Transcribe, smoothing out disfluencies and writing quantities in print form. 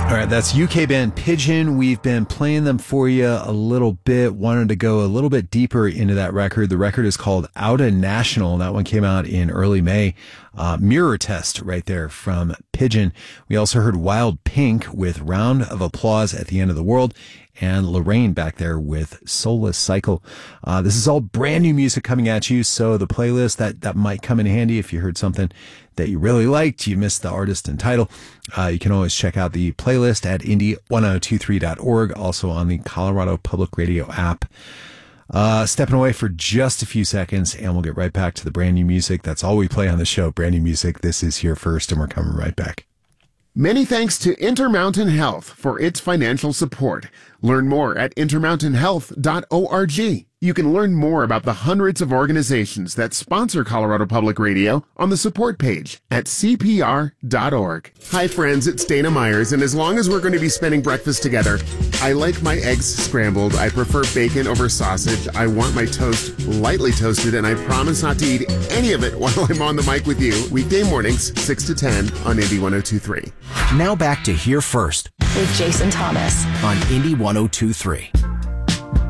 All right, that's UK band Pigeon. We've been playing them for you a little bit. Wanted to go a little bit deeper into that record. The record is called Outta National, and that one came out in early May. Mirror Test right there from Pigeon. We also heard Wild Pink with Round of Applause at the End of the World, and Lorraine back there with Soulless Cycle. This is all brand new music coming at you, so the playlist, that might come in handy if you heard something that you really liked, you missed the artist and title. You can always check out the playlist at indie1023.org, also on the Colorado Public Radio app. Stepping away for just a few seconds, and we'll get right back to the brand new music. That's all we play on the show, brand new music. This is Here First, and we're coming right back. Many thanks to Intermountain Health for its financial support. Learn more at intermountainhealth.org. You can learn more about the hundreds of organizations that sponsor Colorado Public Radio on the support page at CPR.org. Hi friends, it's Dana Myers, and as long as we're going to be spending breakfast together, I like my eggs scrambled. I prefer bacon over sausage. I want my toast lightly toasted, and I promise not to eat any of it while I'm on the mic with you. Weekday mornings, 6 to 10 on Indy 102.3. Now back to Here First with Jason Thomas on Indy 102.3.